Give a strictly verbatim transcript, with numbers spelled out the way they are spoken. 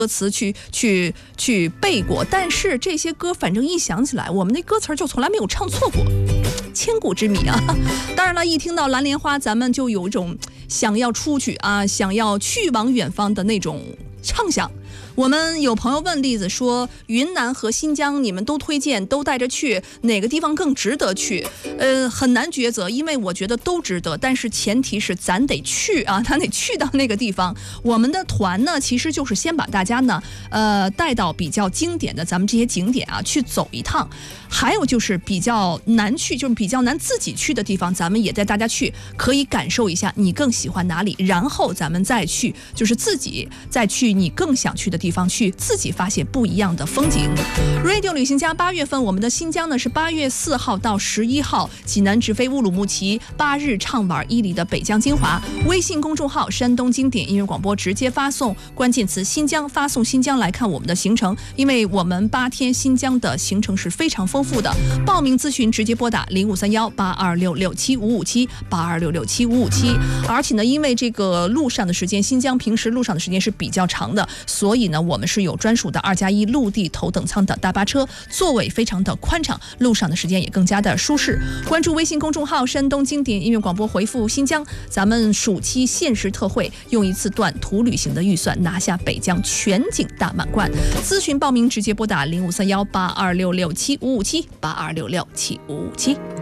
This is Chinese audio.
歌词去去去背过，但是这些歌反正一想起来，我们那歌词就从来没有唱错过，千古之谜啊！当然了，一听到蓝莲花，咱们就有一种想要出去啊，想要去往远方的那种畅想。我们有朋友问栗子说，云南和新疆你们都推荐，都带着去，哪个地方更值得去？呃，很难抉择，因为我觉得都值得，但是前提是咱得去啊，咱得去到那个地方。我们的团呢，其实就是先把大家呢，呃，带到比较经典的咱们这些景点啊去走一趟，还有就是比较难去，就是比较难自己去的地方，咱们也带大家去，可以感受一下你更喜欢哪里，然后咱们再去，就是自己再去你更想去的地方去，自己发现不一样的风景。 Radio 旅行家八月份我们的新疆呢是八月四号到十一号，济南直飞乌鲁木齐，八日畅玩伊犁的北疆精华。微信公众号山东经典音乐广播直接发送关键词新疆，发送新疆来看我们的行程，因为我们八天新疆的行程是非常丰富的。报名咨询直接拨打零五三幺八二六六七五五七八二六六七五五七。而且呢，因为这个路上的时间，新疆平时路上的时间是比较长的，所以呢，我们是有专属的二加一陆地头等舱的大巴车，座位非常的宽敞，路上的时间也更加的舒适。关注微信公众号山东经典音乐广播，回复新疆，咱们暑期限时特惠，用一次短途旅行的预算拿下北疆全景大满贯。咨询报名直接拨打零五三幺八二六六七五五七八二六六七五五七。